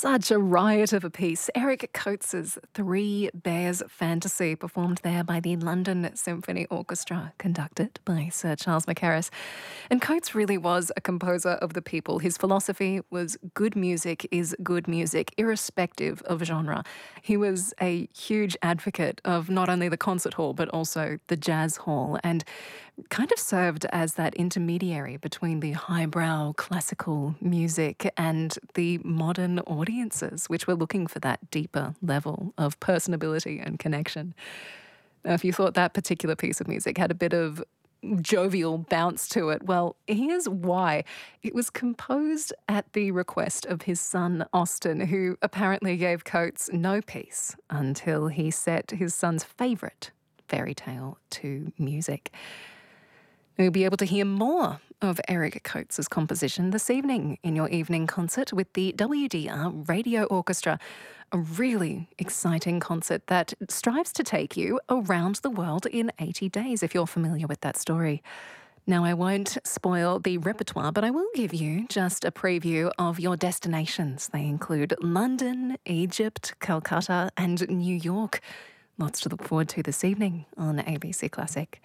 Such a riot of a piece. Eric Coates's Three Bears Fantasy, performed there by the London Symphony Orchestra, conducted by Sir Charles Mackerras. And Coates really was a composer of the people. His philosophy was good music is good music, irrespective of genre. He was a huge advocate of not only the concert hall, but also the jazz hall, and kind of served as that intermediary between the highbrow classical music and the modern audiences, which were looking for that deeper level of personability and connection. Now, if you thought that particular piece of music had a bit of jovial bounce to it, well, here's why. It was composed at the request of his son, Austin, who apparently gave Coates no peace until he set his son's favourite fairy tale to music. You'll be able to hear more of Eric Coates's composition this evening in your evening concert with the WDR Radio Orchestra, a really exciting concert that strives to take you around the world in 80 days, if you're familiar with that story. Now, I won't spoil the repertoire, but I will give you just a preview of your destinations. They include London, Egypt, Calcutta, and New York. Lots to look forward to this evening on ABC Classic.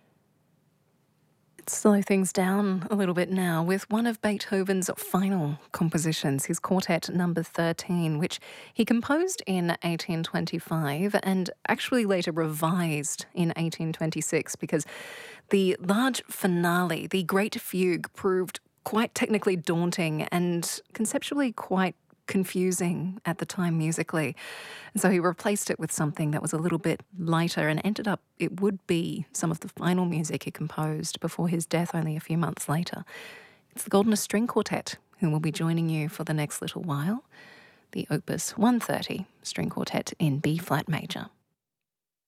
Slow things down a little bit now with one of Beethoven's final compositions, his Quartet Number 13, which he composed in 1825 and actually later revised in 1826 because the large finale, the Great Fugue, proved quite technically daunting and conceptually quite confusing at the time musically. And so he replaced it with something that was a little bit lighter and ended up, it would be some of the final music he composed before his death only a few months later. It's the Golden String Quartet who will be joining you for the next little while. The Opus 130 String Quartet in B-flat major.